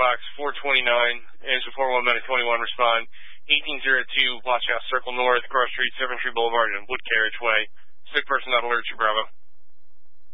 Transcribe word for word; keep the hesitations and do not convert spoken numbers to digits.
box four twenty-nine, engine four one Medic twenty-one, respond. eighteen oh two, Watch House Circle North, Cross Street, Seventh Street Boulevard, and Wood Carriage Way. Sick person not alert you, Bravo.